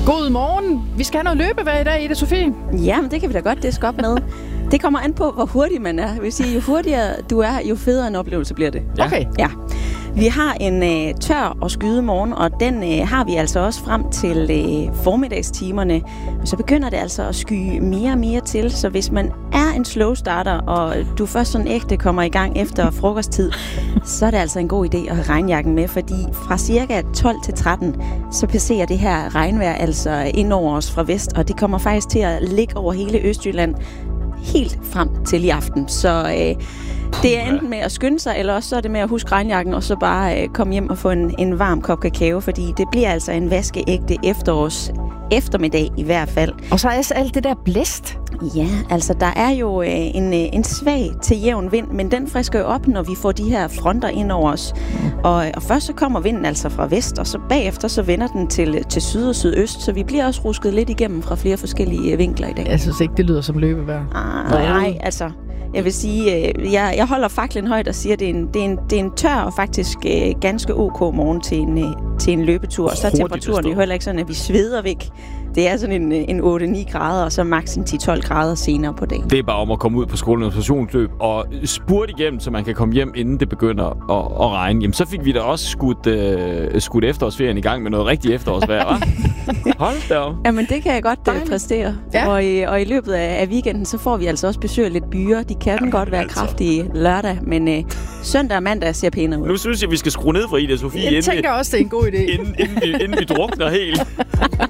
God morgen. Vi skal have noget løbevejr i dag, Ida Sofie. Ja, men det kan vi da godt diske op med. Det kommer an på, hvor hurtig man er. Jeg vil sige, jo hurtigere du er, jo federe en oplevelse bliver det. Ja. Okay. Ja. Vi har en tør og skyde morgen, og den har vi altså også frem til formiddagstimerne. Så begynder det altså at skyde mere og mere til, så hvis man er en slow starter, og du først sådan ægte kommer i gang efter frokosttid, så er det altså en god idé at have regnjakken med, fordi fra cirka 12 til 13, så passerer det her regnvejr altså ind over os fra vest, og det kommer faktisk til at ligge over hele Østjylland helt frem til i aften. Så det er enten med at skynde sig, eller også så er det med at huske regnjakken, og så bare komme hjem og få en varm kop kakao, fordi det bliver altså en vaskeægte eftermiddag i hvert fald. Og så er alt det der blæst. Ja, altså der er jo en svag til jævn vind, men den frisker jo op, når vi får de her fronter ind over os. Og først så kommer vinden altså fra vest, og så bagefter så vender den til syd og sydøst, så vi bliver også rusket lidt igennem fra flere forskellige vinkler i dag. Jeg synes ikke, det lyder som løbevejr. Nej, altså... Jeg vil sige, jeg holder faklen højt og siger, at det er en tør og faktisk ganske ok morgen til en løbetur. Og så er temperaturen jo heller ikke sådan, at vi sveder væk. Det er sådan en 8-9 grader, og så maks en 10-12 grader senere på dagen. Det er bare om at komme ud på skolen og og spurte igennem, så man kan komme hjem, inden det begynder at regne. Jamen, så fik vi da også skudt efterårsferien i gang med noget rigtigt efterårsvejr, hva'? Hold da op. Jamen, det kan jeg godt præstere. Ja. Og i løbet af weekenden, så får vi altså også besøg af lidt byer. De kan godt være kraftige lørdag, men søndag og mandag ser pænere ud. Nu synes jeg, vi skal skrue ned fra Ida Sofie. Jeg tænker også, det er en god idé. Inden vi drukner helt.